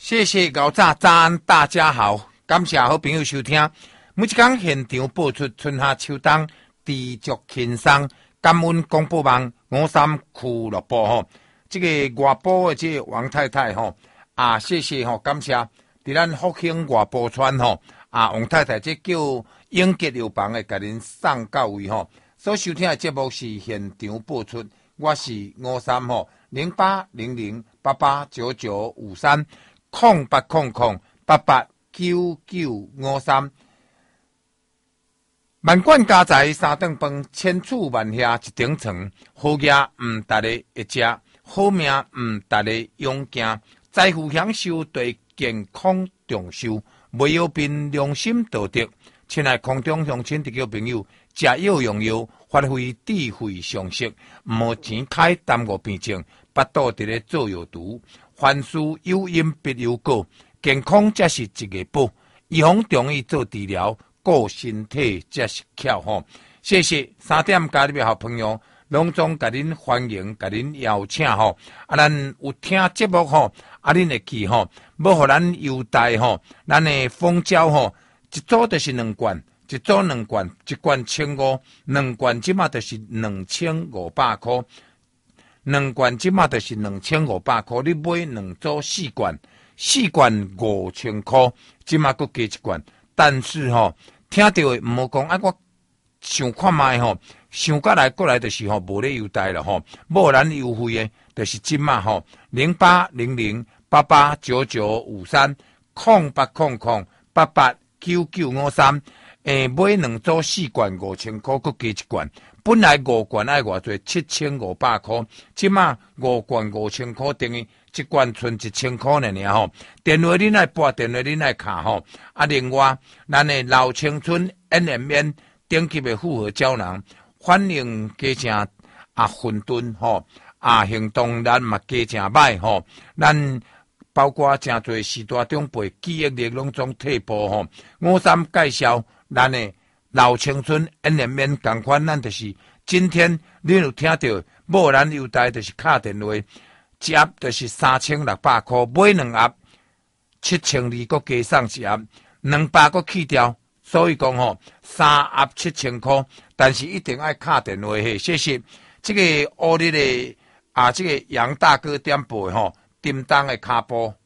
谢谢高早早安，大家好，感谢好朋友收听。每一天现场播出春夏秋冬，持续轻松。感恩广播网53俱乐部吼，这个外部的这个王太太吼谢谢吼，感谢伫咱福兴外部村吼王太太这叫永吉药房的，甲您送到位吼。所收听的节目是现场播出，我是53吼0800889953。0800889953，万贯家财三顿饭，千厝万厦一顶床。好业毋逐个会食，好命毋逐个用行。财富享受对健康重视，袂有病良心道德。亲爱空中乡亲，地球朋友，食药用药，发挥智慧常识，无钱开耽误病症，巴肚伫咧做药毒。凡事有因必有果，健康才是一个宝。预防中医做治疗，顾身体才是巧吼。谢谢3点加入的好朋友，隆重甲恁欢迎，甲恁邀请吼。咱有听节目吼，恁会记吼，要互咱优待吼，咱的蜂胶吼，一组就是2罐，一组2罐，一罐1500，2罐即马就是2500块。2罐即马就是2500块，你买2组4罐，4罐5000块，即马佫加1罐。但是听到的唔好讲，我想看卖想过来过来就是无咧优待了无咱优惠的，就是即马0800889953，0800889953，买2组4罐5000块，佫加1罐。本来5罐爱偌济7500块，即马5罐5000块，等于一罐剩1000块呢尔电话恁爱拨，电话恁爱卡另外，咱的老青春 NMN 顶级的复合胶囊，欢迎加正混沌行动咱嘛加正歹咱包括真侪时代长辈记忆力拢总退步53介绍咱的老青春 NMN 同款，咱就是今天你有听到无咱优待，就是打电话，一盒就是3600块，买2盒7200，搁加送1盒200，搁去掉，所以讲3盒7000块，但是一定爱打电话谢谢这个乌日的这个杨大哥点播叮当的骹步。